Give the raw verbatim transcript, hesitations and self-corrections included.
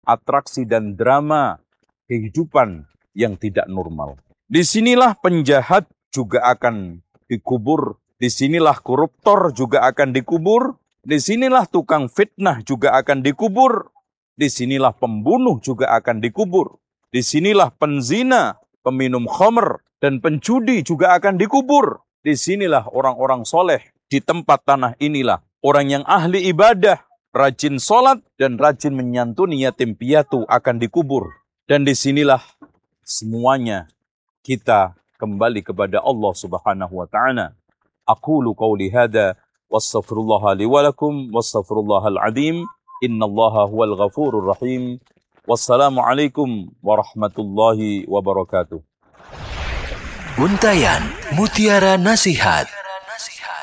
atraksi dan drama kehidupan yang tidak normal. Disinilah penjahat juga akan dikubur. Disinilah koruptor juga akan dikubur. Disinilah tukang fitnah juga akan dikubur. Disinilah pembunuh juga akan dikubur. Disinilah penzina, peminum khamr, dan penjudi juga akan dikubur. Disinilah orang-orang soleh. Di tempat tanah inilah orang yang ahli ibadah, rajin sholat, dan rajin menyantuni yatim piatu akan dikubur. Dan disinilah semuanya kita kembali kepada Allah Subhanahu wa Ta'ala. Aqulu qawli hadha wastaghfirullaha li wa lakum wastaghfirullahal azim. Innallaha huwal ghafurur rahim. Wassalamualaikum warahmatullahi wabarakatuh. Untayan Mutiara Nasihat.